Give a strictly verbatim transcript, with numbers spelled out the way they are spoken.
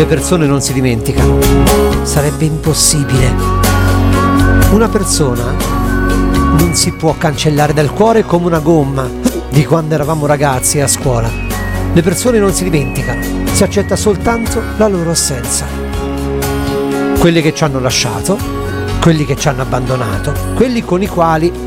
Le persone non si dimenticano. Sarebbe impossibile. Una persona non si può cancellare dal cuore come una gomma di quando eravamo ragazzi a scuola. Le persone non si dimenticano, si accetta soltanto la loro assenza. Quelli che ci hanno lasciato, quelli che ci hanno abbandonato, quelli con i quali